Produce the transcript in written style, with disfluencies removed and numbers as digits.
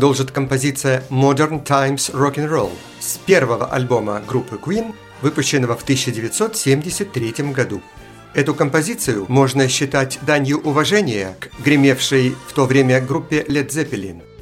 продолжит композиция Modern Times Rock'n'Roll с первого альбома группы Queen, выпущенного в 1973 году. Эту композицию можно считать данью уважения к гремевшей в то время группе Led Zeppelin.